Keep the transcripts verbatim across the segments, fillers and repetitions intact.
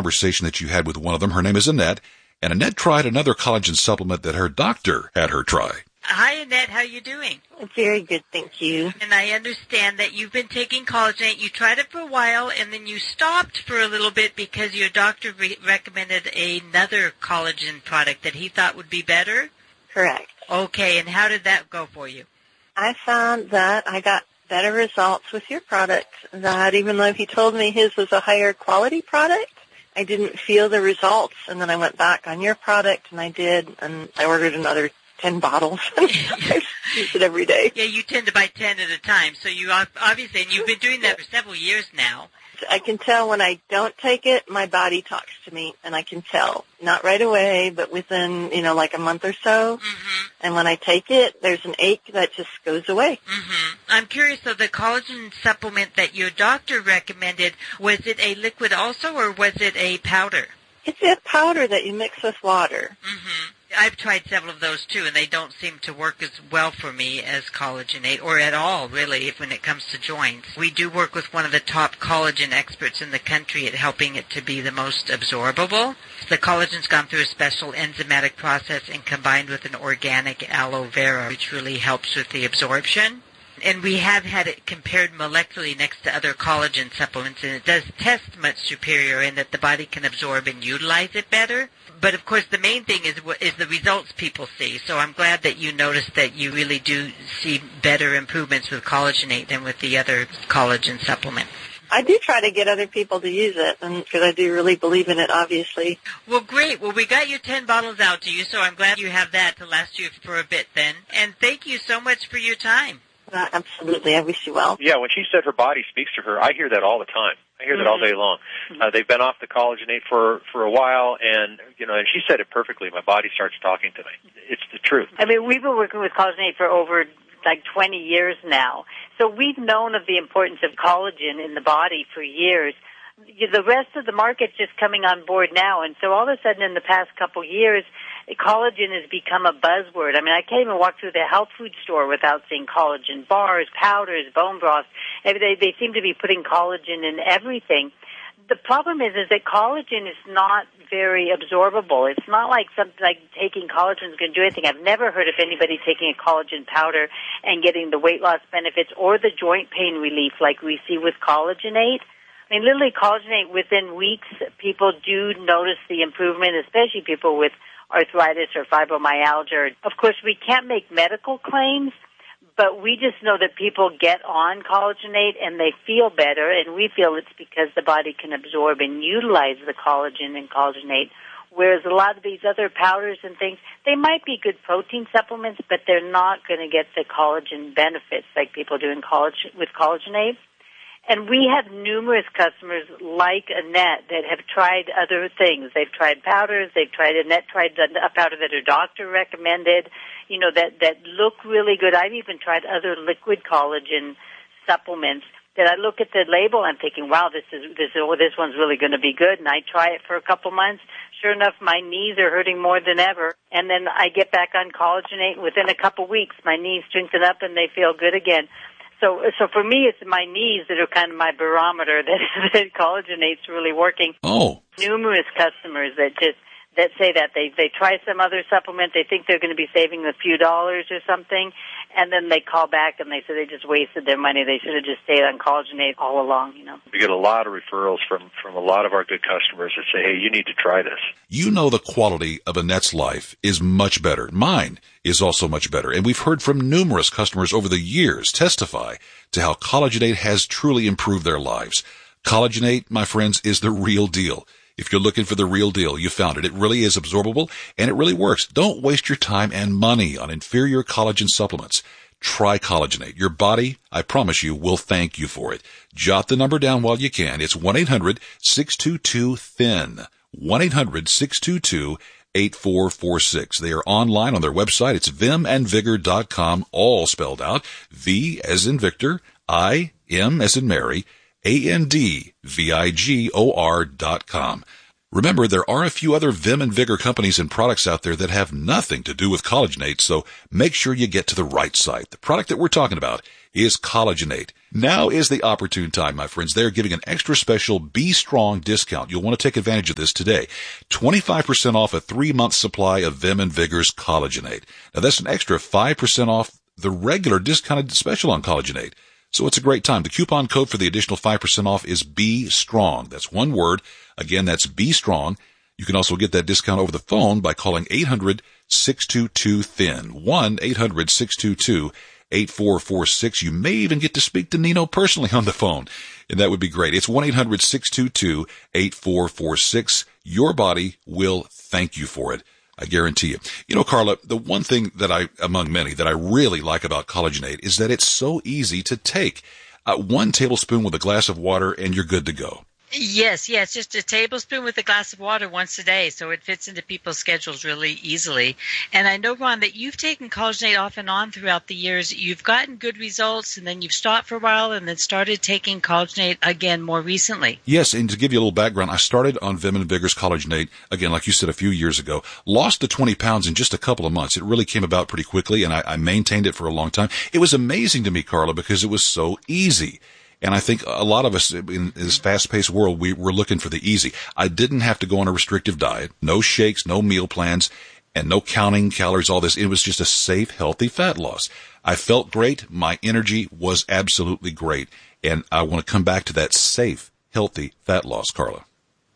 conversation that you had with one of them. Her name is Annette, and Annette tried another collagen supplement that her doctor had her try. Hi, Annette. How are you doing? Very good, thank you. And I understand that you've been taking Collagenate. You tried it for a while, and then you stopped for a little bit because your doctor re- recommended another collagen product that he thought would be better? Correct. Okay, and how did that go for you? I found that I got better results with your product, that even though he told me his was a higher quality product, I didn't feel the results. And then I went back on your product, and I did, and I ordered another ten bottles. I use it every day. Yeah, you tend to buy ten at a time, so you obviously, and you've been doing that for several years now. I can tell when I don't take it, my body talks to me, and I can tell. Not right away, but within, you know, like a month or so. Mm-hmm. And when I take it, there's an ache that just goes away. Mm-hmm. I'm curious, though, the collagen supplement that your doctor recommended, was it a liquid also, or was it a powder? It's a powder that you mix with water. Mm-hmm. I've tried several of those, too, and they don't seem to work as well for me as Collagenate, or at all, really, if when it comes to joints. We do work with one of the top collagen experts in the country at helping it to be the most absorbable. The collagen's gone through a special enzymatic process and combined with an organic aloe vera, which really helps with the absorption. And we have had it compared molecularly next to other collagen supplements, and it does test much superior in that the body can absorb and utilize it better. But, of course, the main thing is is the results people see. So I'm glad that you noticed that you really do see better improvements with Collagenate than with the other collagen supplement. I do try to get other people to use it, and because I do really believe in it, obviously. Well, great. Well, we got your ten bottles out to you, so I'm glad you have that to last you for a bit then. And thank you so much for your time. Uh, absolutely. I wish you well. Yeah, when she said her body speaks to her, I hear that all the time. I hear that mm-hmm. all day long. Mm-hmm. Uh, they've been off the Collagenate for, for a while, and, you know, and she said it perfectly. My body starts talking to me. It's the truth. I mean, we've been working with Collagenate for over, like, twenty years now. So we've known of the importance of collagen in the body for years. The rest of the market's just coming on board now, and so all of a sudden in the past couple years, collagen has become a buzzword. I mean, I can't even walk through the health food store without seeing collagen bars, powders, bone broths. They, they seem to be putting collagen in everything. The problem is, is that collagen is not very absorbable. It's not like something like taking collagen is going to do anything. I've never heard of anybody taking a collagen powder and getting the weight loss benefits or the joint pain relief like we see with Collagenate. I mean, literally, Collagenate, within weeks, people do notice the improvement, especially people with arthritis or fibromyalgia. Of course, we can't make medical claims, but we just know that people get on Collagenate and they feel better, and we feel it's because the body can absorb and utilize the collagen in Collagenate, whereas a lot of these other powders and things, they might be good protein supplements, but they're not going to get the collagen benefits like people do in college with Collagenate. And we have numerous customers like Annette that have tried other things. They've tried powders. They've tried, Annette tried a powder that her doctor recommended, you know, that, that look really good. I've even tried other liquid collagen supplements that I look at the label and I'm thinking, wow, this is, this is, oh, this one's really going to be good. And I try it for a couple months. Sure enough, my knees are hurting more than ever. And then I get back on Collagenate. Within a couple weeks, my knees strengthen up and they feel good again. So, so for me, it's my knees that are kind of my barometer that, that Collagenate's really working. Oh. Numerous customers that just, that say that. They, they try some other supplement. They think they're going to be saving a few dollars or something. And then they call back and they say they just wasted their money. They should have just stayed on Collagenate all along, you know. We get a lot of referrals from, from a lot of our good customers that say, hey, you need to try this. You know the quality of Annette's life is much better. Mine is also much better. And we've heard from numerous customers over the years testify to how Collagenate has truly improved their lives. Collagenate, my friends, is the real deal. If you're looking for the real deal, you found it. It really is absorbable, and it really works. Don't waste your time and money on inferior collagen supplements. Try Collagenate. Your body, I promise you, will thank you for it. Jot the number down while you can. It's one eight hundred six two two thin. one eight hundred six two two eight four four six. They are online on their website. It's vim and vigor dot com, all spelled out. V as in Victor, I, M as in Mary, A N D V I G O R dot com. Remember, there are a few other Vim and Vigor companies and products out there that have nothing to do with Collagenate, so make sure you get to the right site. The product that we're talking about is Collagenate. Now is the opportune time, my friends. They're giving an extra special Be Strong discount. You'll want to take advantage of this today. twenty-five percent off a three-month supply of Vim and Vigor's Collagenate. Now, that's an extra five percent off the regular discounted special on Collagenate. So it's a great time. The coupon code for the additional five percent off is Be Strong. That's one word. Again, that's Be Strong. You can also get that discount over the phone by calling eight hundred, six two two, thin. one eight hundred, six two two, eight four four six. You may even get to speak to Nino personally on the phone, and that would be great. It's one eight hundred, six two two, eight four four six. Your body will thank you for it. I guarantee you. You know, Carla, the one thing that I, among many, that I really like about Collagenate is that it's so easy to take. Uh, one tablespoon with a glass of water and you're good to go. Yes, yes, just a tablespoon with a glass of water once a day, so it fits into people's schedules really easily. And I know, Ron, that you've taken Collagenate off and on throughout the years. You've gotten good results, and then you've stopped for a while and then started taking Collagenate again more recently. Yes, and to give you a little background, I started on Vim and Vigor's Collagenate, again, like you said, a few years ago. Lost the twenty pounds in just a couple of months. It really came about pretty quickly, and I, I maintained it for a long time. It was amazing to me, Carla, because it was so easy. And I think a lot of us in this fast-paced world, we, we're looking for the easy. I didn't have to go on a restrictive diet, no shakes, no meal plans, and no counting calories, all this. It was just a safe, healthy fat loss. I felt great. My energy was absolutely great. And I want to come back to that safe, healthy fat loss, Carla.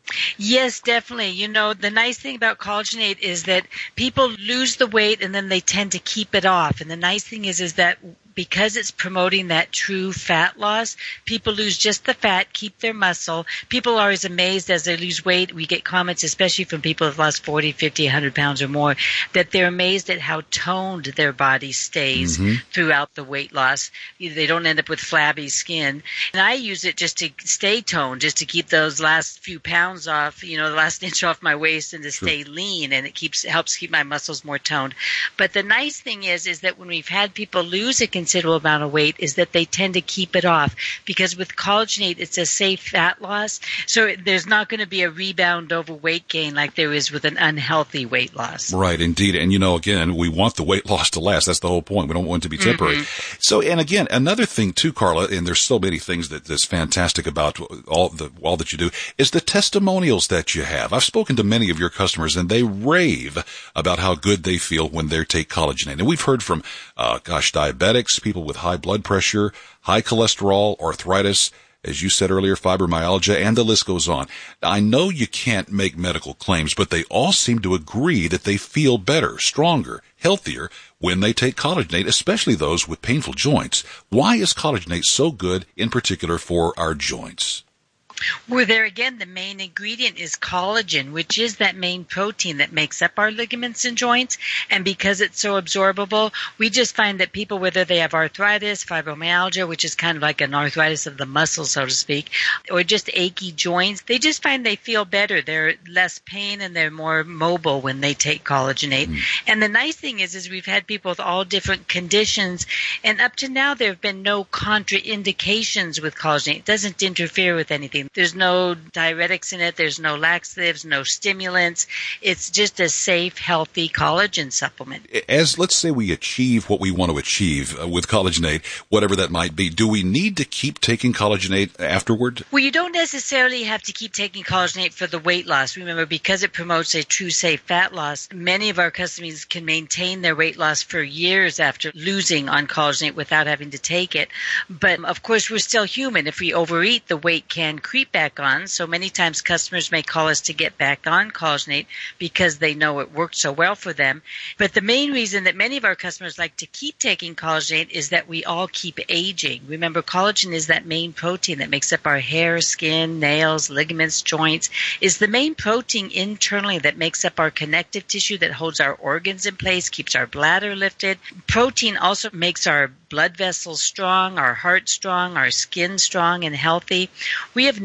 Yes, definitely. You know, the nice thing about Collagenate is that people lose the weight and then they tend to keep it off. And the nice thing is, is that because it's promoting that true fat loss, people lose just the fat, keep their muscle. People are always amazed as they lose weight. We get comments, especially from people who've lost forty, fifty, one hundred pounds or more, that they're amazed at how toned their body stays mm-hmm. throughout the weight loss. They don't end up with flabby skin. And I use it just to stay toned, just to keep those last few pounds off, you know, the last inch off my waist and to sure. stay lean. And it keeps helps keep my muscles more toned. But the nice thing is, is that when we've had people lose a considerable amount of weight, is that they tend to keep it off, because with Collagenate, it's a safe fat loss. So there's not going to be a rebound over weight gain like there is with an unhealthy weight loss. Right, indeed. And, you know, again, we want the weight loss to last. That's the whole point. We don't want it to be temporary. Mm-hmm. So, and again, another thing too, Carla, and there's so many things that, that's fantastic about all the all that you do, is the testimonials that you have. I've spoken to many of your customers, and they rave about how good they feel when they take Collagenate. And we've heard from, uh, gosh, diabetics, people with high blood pressure, high cholesterol, arthritis, as you said earlier, fibromyalgia, and the list goes on. I know you can't make medical claims, but they all seem to agree that they feel better, stronger, healthier when they take Collagenate, especially those with painful joints. Why is Collagenate so good in particular for our joints? Well, there again, the main ingredient is collagen, which is that main protein that makes up our ligaments and joints. And because it's so absorbable, we just find that people, whether they have arthritis, fibromyalgia, which is kind of like an arthritis of the muscle, so to speak, or just achy joints, they just find they feel better. They're less pain and they're more mobile when they take Collagenate. Mm. And the nice thing is, is we've had people with all different conditions, and up to now there have been no contraindications with Collagenate. It doesn't interfere with anything. There's no diuretics in it. There's no laxatives, no stimulants. It's just a safe, healthy collagen supplement. As, let's say, we achieve what we want to achieve uh, with Collagenate, whatever that might be, do we need to keep taking Collagenate afterward? Well, you don't necessarily have to keep taking Collagenate for the weight loss. Remember, because it promotes a true, safe fat loss, many of our customers can maintain their weight loss for years after losing on Collagenate without having to take it. But, of course, we're still human. If we overeat, the weight can creep back on. So many times customers may call us to get back on Collagenate because they know it worked so well for them. But the main reason that many of our customers like to keep taking Collagenate is that we all keep aging. Remember, collagen is that main protein that makes up our hair, skin, nails, ligaments, joints. It's the main protein internally that makes up our connective tissue that holds our organs in place, keeps our bladder lifted. Protein also makes our blood vessels strong, our heart strong, our skin strong and healthy. We have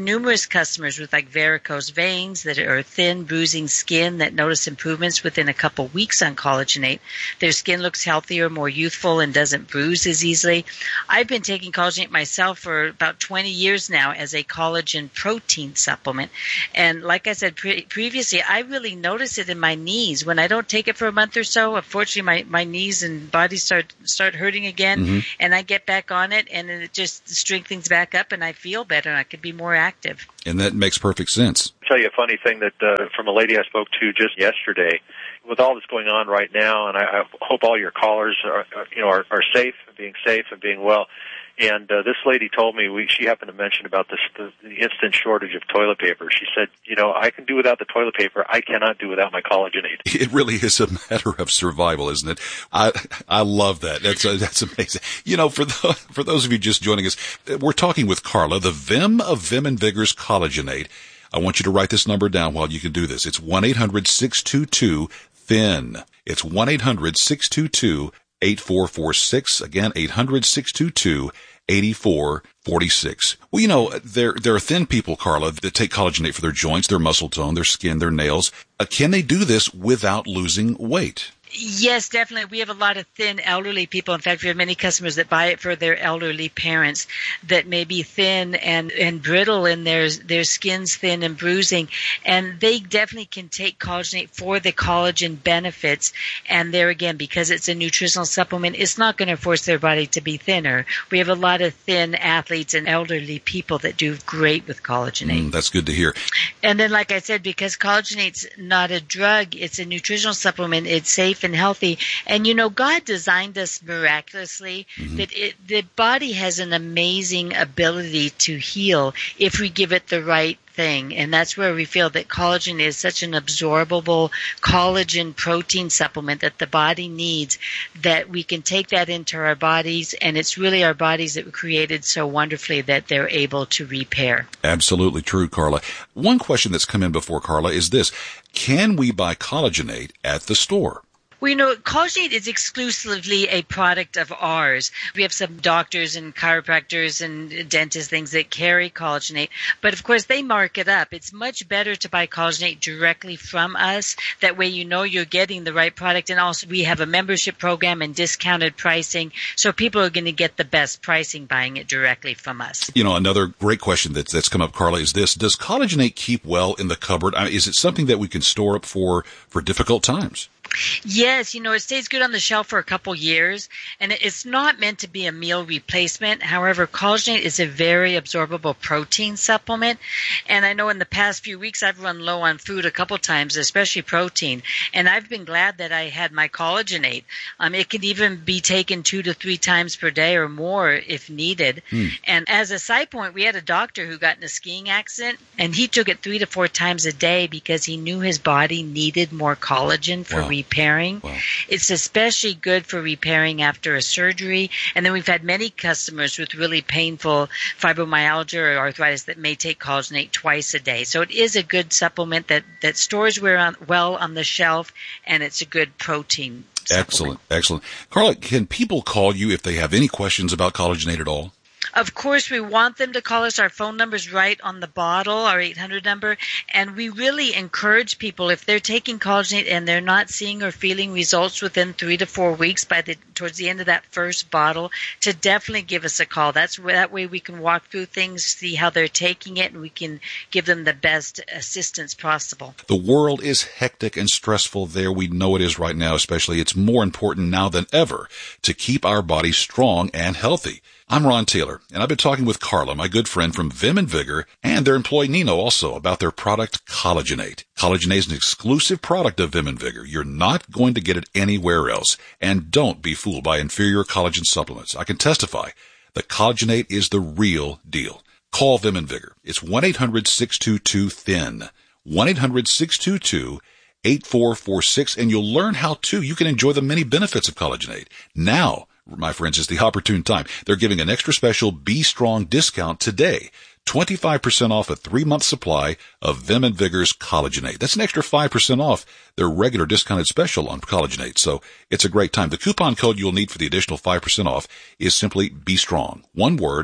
numerous customers with like varicose veins that are thin, bruising skin that notice improvements within a couple weeks on Collagenate. Their skin looks healthier, more youthful, and doesn't bruise as easily. I've been taking Collagenate myself for about twenty years now as a collagen protein supplement. And like I said pre- previously, I really notice it in my knees. When I don't take it for a month or so, unfortunately, my, my knees and body start start hurting again, mm-hmm. and I get back on it, and it just strengthens back up, and I feel better, and I could be more active. And that makes perfect sense. I'll tell you a funny thing that uh, from a lady I spoke to just yesterday. With all that's going on right now, and I, I hope all your callers are, you know, are, are safe, being safe and being well. And uh, this lady told me, we, she happened to mention about this, the, the instant shortage of toilet paper. She said, you know, I can do without the toilet paper. I cannot do without my Collagenate. It really is a matter of survival, isn't it? I I love that. That's uh, that's amazing. You know, for the, for those of you just joining us, we're talking with Carla, the Vim of Vim and Vigor's Collagenate. I want you to write this number down while you can do this. It's one eight hundred six two two thin. It's one eight hundred six two two eight four four six. Again, eight hundred six two two eight four four six. Well, you know, there there are thin people, Carla, that take Collagenate for their joints, their muscle tone, their skin, their nails. Uh, can they do this without losing weight? Yes, definitely. We have a lot of thin elderly people. In fact, we have many customers that buy it for their elderly parents that may be thin and, and brittle and their, their skin's thin and bruising. And they definitely can take Collagenate for the collagen benefits. And there again, because it's a nutritional supplement, it's not going to force their body to be thinner. We have a lot of thin athletes and elderly people that do great with Collagenate. Mm, that's good to hear. And then, like I said, because Collagenate's not a drug, it's a nutritional supplement, it's safe and healthy. And you know, God designed us miraculously, mm-hmm. that it, the body has an amazing ability to heal if we give it the right thing. And that's where we feel that collagen is such an absorbable collagen protein supplement that the body needs, that we can take that into our bodies, and it's really our bodies that were created so wonderfully that they're able to repair. Absolutely true, Carla. One question that's come in before, Carla, is this: can we buy Collagenate at the store? Well, you know, Collagenate is exclusively a product of ours. We have some doctors and chiropractors and dentists, things that carry Collagenate. But, of course, they mark it up. It's much better to buy Collagenate directly from us. That way you know you're getting the right product. And also we have a membership program and discounted pricing. So people are going to get the best pricing buying it directly from us. You know, another great question that's, that's come up, Carla, is this: does Collagenate keep well in the cupboard? I mean, is it something that we can store up for, for difficult times? Yes, you know, it stays good on the shelf for a couple years, and it's not meant to be a meal replacement. However, Collagenate is a very absorbable protein supplement, and I know in the past few weeks I've run low on food a couple times, especially protein, and I've been glad that I had my Collagenate. Um, it can even be taken two to three times per day or more if needed. Mm. And as a side point, we had a doctor who got in a skiing accident, and he took it three to four times a day because he knew his body needed more collagen for wow. repairing. Wow. It's especially good for repairing after a surgery. And then we've had many customers with really painful fibromyalgia or arthritis that may take Collagenate twice a day. So it is a good supplement that, that stores well on the shelf, and it's a good protein supplement. Excellent, excellent. Carla, can people call you if they have any questions about Collagenate at all? Of course, we want them to call us. Our phone number's right on the bottle, our eight hundred number. And we really encourage people, if they're taking Collagenate and they're not seeing or feeling results within three to four weeks by the towards the end of that first bottle, to definitely give us a call. That's that way we can walk through things, see how they're taking it, and we can give them the best assistance possible. The world is hectic and stressful there. We know it is right now, especially. It's more important now than ever to keep our bodies strong and healthy. I'm Ron Taylor, and I've been talking with Carla, my good friend from Vim and Vigor, and their employee Nino also, about their product Collagenate. Collagenate is an exclusive product of Vim and Vigor. You're not going to get it anywhere else. And don't be fooled by inferior collagen supplements. I can testify that Collagenate is the real deal. Call Vim and Vigor. It's one eight hundred six two two thin. one eight hundred six two two eight four four six, and you'll learn how, too, you can enjoy the many benefits of Collagenate. Now, my friends, is the opportune time. They're giving an extra special Be Strong discount today. twenty-five percent off a three-month supply of Vim and Vigor's Collagenate. That's an extra five percent off their regular discounted special on Collagenate. So it's a great time. The coupon code you'll need for the additional five percent off is simply Be Strong. One word,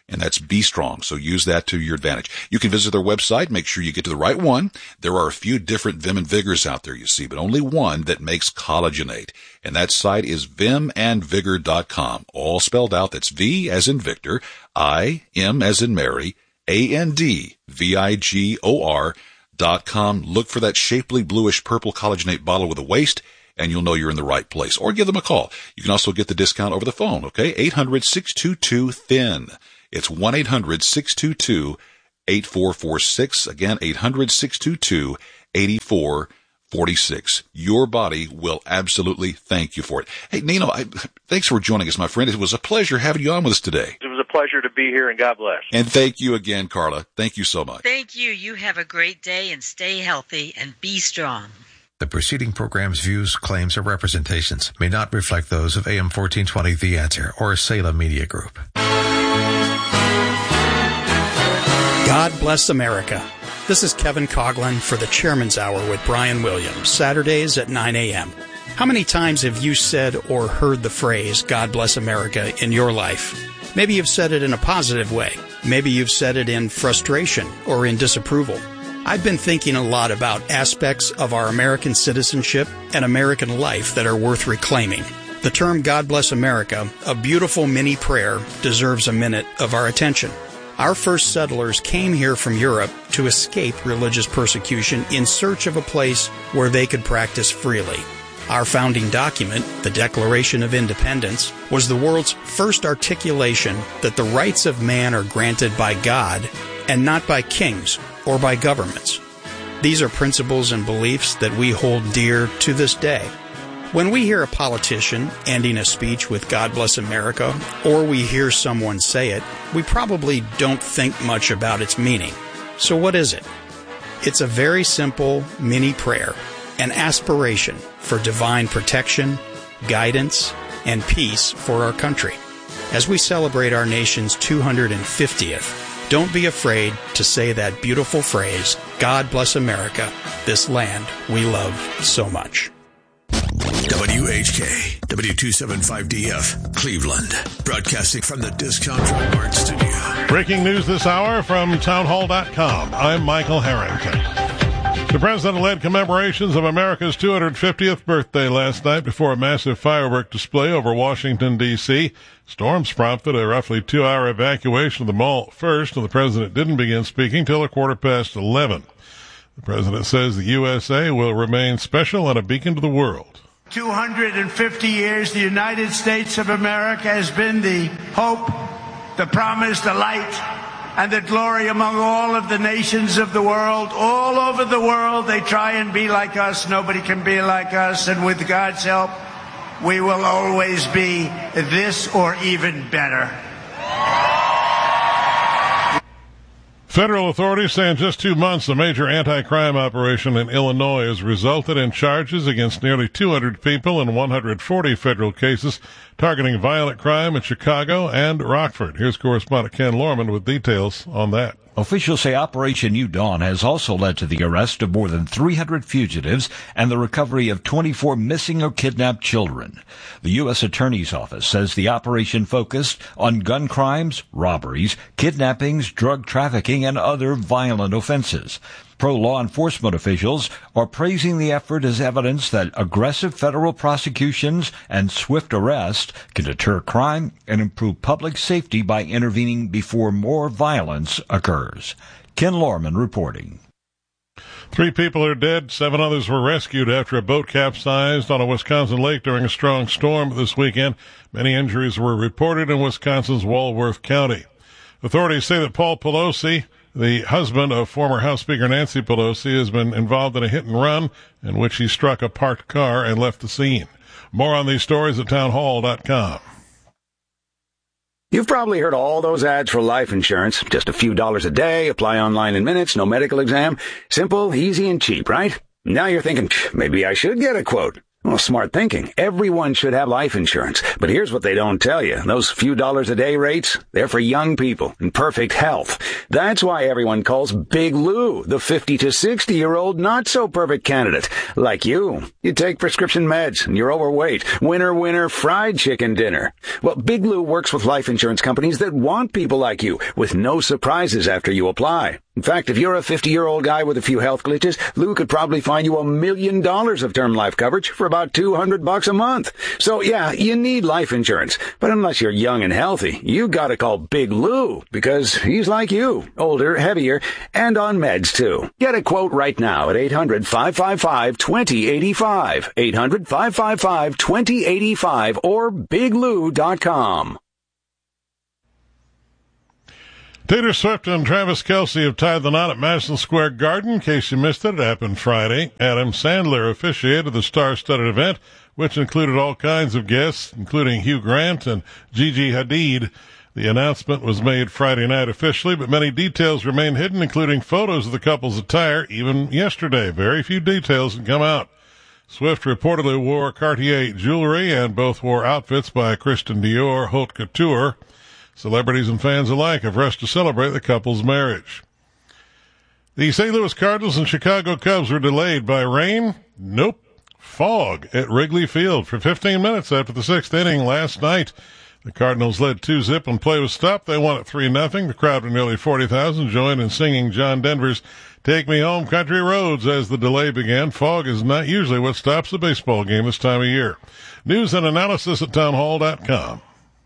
and that's Be Strong. So use that to your advantage. You can visit their website. Make sure you get to the right one. There are a few different Vim and Vigors out there, you see, but only one that makes Collagenate. And that site is vim and vigor dot com. All spelled out. That's V as in Victor, I, M as in Mary, A N D, V I G O R dot com. Look for that shapely bluish purple Collagenate bottle with a waist, and you'll know you're in the right place. Or give them a call. You can also get the discount over the phone, okay? eight hundred, six two two, T H I N. It's one eight hundred, six two two, eight four four six. Again, eight hundred, six two two, eight four four six. Your body will absolutely thank you for it. Hey, Nino, I, thanks for joining us, my friend. It was a pleasure having you on with us today. It was a pleasure to be here, and God bless. And thank you again, Carla. Thank you so much. Thank you. You have a great day, and stay healthy and be strong. The preceding program's views, claims, or representations may not reflect those of A M fourteen twenty The Answer or Salem Media Group. God bless America. This is Kevin Coughlin for the Chairman's Hour with Brian Williams, Saturdays at nine a.m. How many times have you said or heard the phrase, God bless America, in your life? Maybe you've said it in a positive way. Maybe you've said it in frustration or in disapproval. I've been thinking a lot about aspects of our American citizenship and American life that are worth reclaiming. The term God bless America, a beautiful mini prayer, deserves a minute of our attention. Our first settlers came here from Europe to escape religious persecution in search of a place where they could practice freely. Our founding document, the Declaration of Independence, was the world's first articulation that the rights of man are granted by God and not by kings or by governments. These are principles and beliefs that we hold dear to this day. When we hear a politician ending a speech with God bless America, or we hear someone say it, we probably don't think much about its meaning. So what is it? It's a very simple mini prayer, an aspiration for divine protection, guidance, and peace for our country. As we celebrate our nation's two hundred fiftieth, don't be afraid to say that beautiful phrase, God bless America, this land we love so much. W H K, W two seventy-five D F, Cleveland, broadcasting from the Discount Drug Mart studio. Breaking news this hour from townhall dot com. I'm Michael Harrington. The president led commemorations of America's two hundred fiftieth birthday last night before a massive firework display over Washington, D C Storms prompted a roughly two-hour evacuation of the mall first, and the president didn't begin speaking till a quarter past eleven. The president says the U S A will remain special and a beacon to the world. two hundred fifty years, the United States of America has been the hope, the promise, the light, and the glory among all of the nations of the world. All over the world, they try and be like us. Nobody can be like us. And with God's help, we will always be this or even better. Federal authorities say in just two months, a major anti-crime operation in Illinois has resulted in charges against nearly two hundred people in one hundred forty federal cases targeting violent crime in Chicago and Rockford. Here's correspondent Ken Lorman with details on that. Officials say Operation New Dawn has also led to the arrest of more than three hundred fugitives and the recovery of twenty-four missing or kidnapped children. The U S Attorney's Office says the operation focused on gun crimes, robberies, kidnappings, drug trafficking, and other violent offenses. Pro-law enforcement officials are praising the effort as evidence that aggressive federal prosecutions and swift arrest can deter crime and improve public safety by intervening before more violence occurs. Ken Lorman reporting. Three people are dead. Seven others were rescued after a boat capsized on a Wisconsin lake during a strong storm this weekend. Many injuries were reported in Wisconsin's Walworth County. Authorities say that Paul Pelosi, the husband of former House Speaker Nancy Pelosi, has been involved in a hit and run in which he struck a parked car and left the scene. More on these stories at townhall dot com. You've probably heard all those ads for life insurance. Just a few dollars a day, apply online in minutes, no medical exam. Simple, easy, and cheap, right? Now you're thinking, maybe I should get a quote. Well, smart thinking. Everyone should have life insurance. But here's what they don't tell you. Those few dollars a day rates, they're for young people in perfect health. That's why everyone calls Big Lou the fifty to sixty-year-old not-so-perfect candidate. Like you. You take prescription meds and you're overweight. Winner, winner, fried chicken dinner. Well, Big Lou works with life insurance companies that want people like you with no surprises after you apply. In fact, if you're a fifty-year-old guy with a few health glitches, Lou could probably find you a million dollars of term life coverage for about two hundred bucks a month. So yeah, you need life insurance. But unless you're young and healthy, you gotta call Big Lou, because he's like you, older, heavier, and on meds too. Get a quote right now at eight hundred, five five five, two zero eight five, eight hundred, five five five, two zero eight five, or big lou dot com. Taylor Swift and Travis Kelce have tied the knot at Madison Square Garden. In case you missed it, it happened Friday. Adam Sandler officiated the star-studded event, which included all kinds of guests, including Hugh Grant and Gigi Hadid. The announcement was made Friday night officially, but many details remain hidden, including photos of the couple's attire, even yesterday. Very few details can come out. Swift reportedly wore Cartier jewelry, and both wore outfits by Christian Dior Haute Couture. Celebrities and fans alike have rushed to celebrate the couple's marriage. The Saint Louis Cardinals and Chicago Cubs were delayed by rain? Nope. Fog at Wrigley Field for fifteen minutes after the sixth inning last night. The Cardinals led two zip when play was stopped. They won at three nothing. The crowd of nearly forty thousand joined in singing John Denver's Take Me Home Country Roads as the delay began. Fog is not usually what stops a baseball game this time of year. News and analysis at townhall dot com.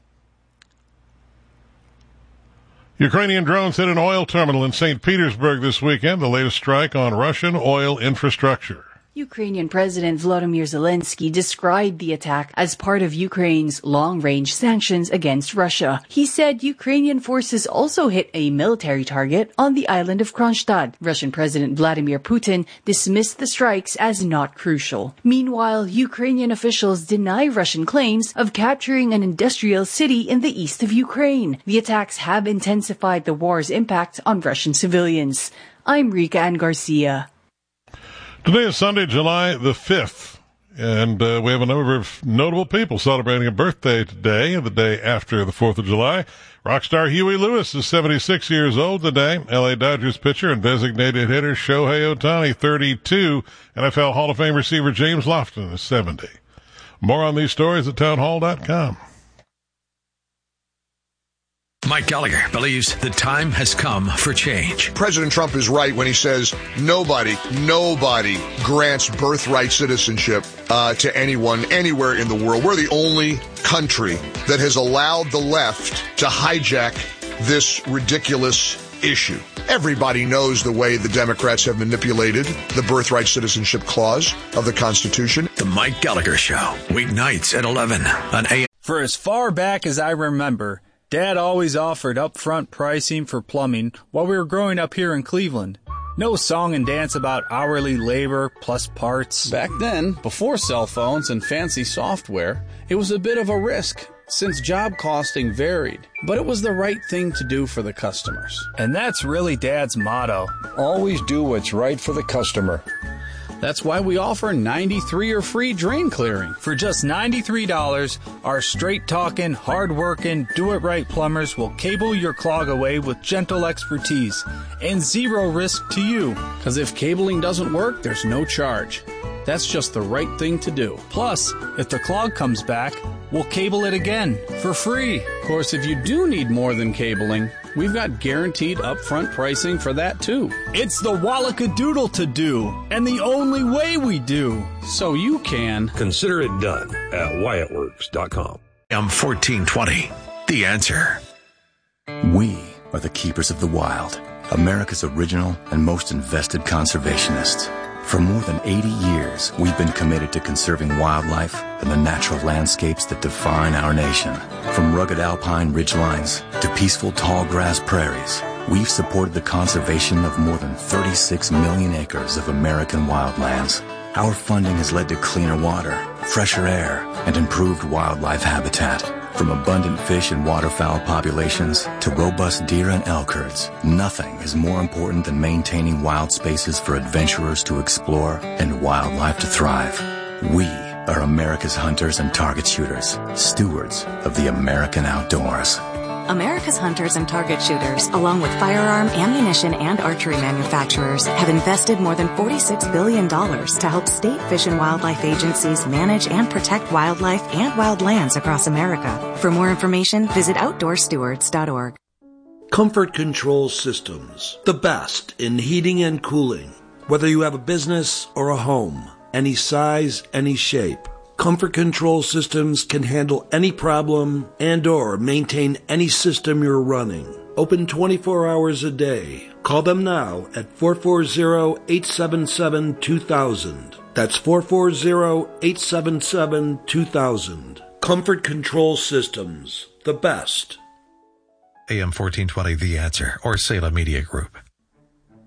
Ukrainian drones hit an oil terminal in Saint Petersburg this weekend, the latest strike on Russian oil infrastructure. Ukrainian President Volodymyr Zelensky described the attack as part of Ukraine's long-range sanctions against Russia. He said Ukrainian forces also hit a military target on the island of Kronstadt. Russian President Vladimir Putin dismissed the strikes as not crucial. Meanwhile, Ukrainian officials deny Russian claims of capturing an industrial city in the east of Ukraine. The attacks have intensified the war's impact on Russian civilians. I'm Rika Ann Garcia. Today is Sunday, July the fifth, and uh, we have a number of notable people celebrating a birthday today, the day after the fourth of July. Rock star Huey Lewis is seventy-six years old today. L A Dodgers pitcher and designated hitter Shohei Ohtani, thirty-two. N F L Hall of Fame receiver James Lofton is seventy. More on these stories at townhall dot com. Mike Gallagher believes the time has come for change. President Trump is right when he says nobody, nobody grants birthright citizenship uh, to anyone anywhere in the world. We're the only country that has allowed the left to hijack this ridiculous issue. Everybody knows the way the Democrats have manipulated the birthright citizenship clause of the Constitution. The Mike Gallagher Show, weeknights at eleven on A M. For as far back as I remember, Dad always offered upfront pricing for plumbing while we were growing up here in Cleveland. No song and dance about hourly labor plus parts. Back then, before cell phones and fancy software, it was a bit of a risk since job costing varied. But it was the right thing to do for the customers. And that's really Dad's motto. Always do what's right for the customer. That's why we offer ninety-three or free drain clearing. For just ninety-three dollars, our straight-talking, hard-working, do-it-right plumbers will cable your clog away with gentle expertise and zero risk to you. Because if cabling doesn't work, there's no charge. That's just the right thing to do. Plus, if the clog comes back, we'll cable it again for free. Of course, if you do need more than cabling, we've got guaranteed upfront pricing for that, too. It's the Wallacadoodle to do, and the only way we do. So you can consider it done at Wyatt Works dot com. M fourteen twenty, The Answer. We are the keepers of the wild, America's original and most invested conservationists. For more than eighty years, we've been committed to conserving wildlife and the natural landscapes that define our nation. From rugged alpine ridgelines to peaceful tall grass prairies, we've supported the conservation of more than thirty-six million acres of American wildlands. Our funding has led to cleaner water, fresher air, and improved wildlife habitat. From abundant fish and waterfowl populations to robust deer and elk herds, nothing is more important than maintaining wild spaces for adventurers to explore and wildlife to thrive. We are America's hunters and target shooters, stewards of the American outdoors. America's hunters and target shooters, along with firearm, ammunition, and archery manufacturers, have invested more than forty-six billion dollars to help state fish and wildlife agencies manage and protect wildlife and wildlands across America. For more information, visit outdoor stewards dot org. Comfort Control Systems, the best in heating and cooling. Whether you have a business or a home, any size, any shape, Comfort Control Systems can handle any problem and or maintain any system you're running. Open twenty-four hours a day. Call them now at four four zero, eight seven seven, two thousand. That's four four zero, eight seven seven, two thousand. Comfort Control Systems, the best. A M fourteen twenty, The Answer, or Salem Media Group.